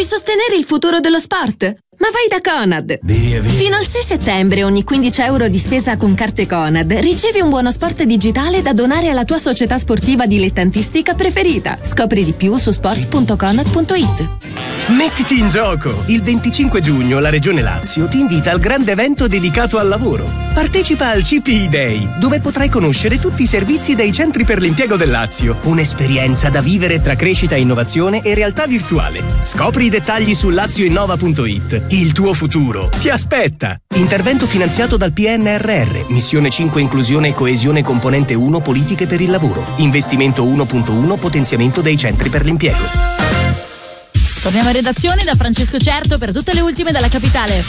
Vuoi sostenere il futuro dello sport? Ma vai da Conad! Fino al 6 settembre ogni 15 euro di spesa con carte Conad ricevi un buono sport digitale da donare alla tua società sportiva dilettantistica preferita. Scopri di più su sport.conad.it. Mettiti in gioco! Il 25 giugno la Regione Lazio ti invita al grande evento dedicato al lavoro. Partecipa al CPI Day, dove potrai conoscere tutti i servizi dei centri per l'impiego del Lazio. Un'esperienza da vivere tra crescita e innovazione e realtà virtuale. Scopri i dettagli su lazioinnova.it. Il tuo futuro ti aspetta. Intervento finanziato dal PNRR, Missione 5 Inclusione e Coesione Componente 1 Politiche per il lavoro. Investimento 1.1 Potenziamento dei centri per l'impiego. Torniamo in redazione da Francesco Certo per tutte le ultime dalla capitale.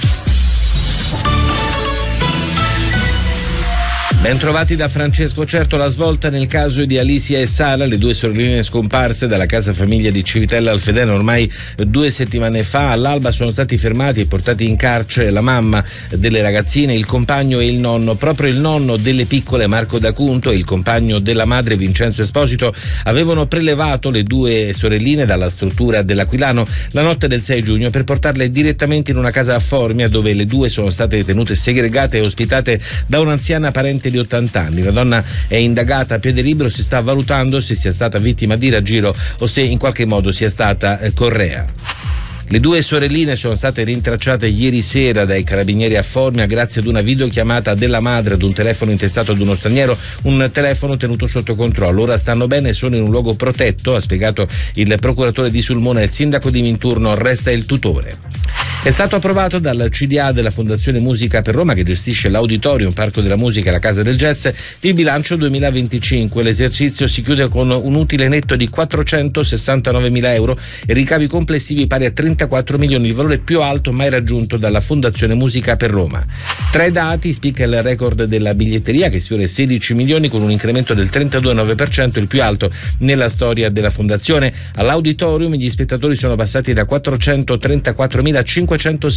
Ben trovati da Francesco Certo. La svolta nel caso di Alicia e Sara, le due sorelline scomparse dalla casa famiglia di Civitella Alfedeno ormai 2 settimane fa. All'alba sono stati fermati e portati in carcere la mamma delle ragazzine, il compagno e il nonno. Proprio il nonno delle piccole, Marco D'Acunto, e il compagno della madre, Vincenzo Esposito, avevano prelevato le due sorelline dalla struttura dell'Aquilano la notte del 6 giugno per portarle direttamente in una casa a Formia, dove le due sono state tenute segregate e ospitate da un'anziana parente di 80 anni. La donna è indagata a piede libero, si sta valutando se sia stata vittima di raggiro o se in qualche modo sia stata correa. Le due sorelline sono state rintracciate ieri sera dai carabinieri a Formia grazie ad una videochiamata della madre ad un telefono intestato ad uno straniero, un telefono tenuto sotto controllo. Ora stanno bene e sono in un luogo protetto, ha spiegato il procuratore di Sulmona. Il sindaco di Minturno resta il tutore. È stato approvato dal CDA della Fondazione Musica per Roma, che gestisce l'Auditorium, Parco della Musica e la Casa del Jazz, il bilancio 2025. L'esercizio si chiude con un utile netto di 469.000 euro e ricavi complessivi pari a 34 milioni, il valore più alto mai raggiunto dalla Fondazione Musica per Roma. Tra i dati spicca il record della biglietteria, che sfiora 16 milioni con un incremento del 32,9%, il più alto nella storia della Fondazione. All'Auditorium gli spettatori sono passati da 434.500